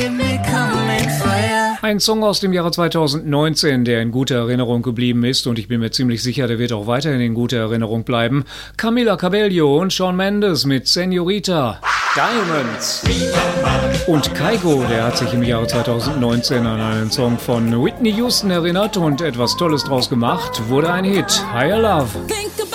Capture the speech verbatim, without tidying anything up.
Ein Song aus dem Jahre zweitausendneunzehn, der in guter Erinnerung geblieben ist und ich bin mir ziemlich sicher, der wird auch weiterhin in guter Erinnerung bleiben. Camila Cabello und Shawn Mendes mit Señorita. Diamonds. Und Kygo, der hat sich im Jahre zweitausendneunzehn an einen Song von Whitney Houston erinnert und etwas Tolles draus gemacht, wurde ein Hit. Higher Love.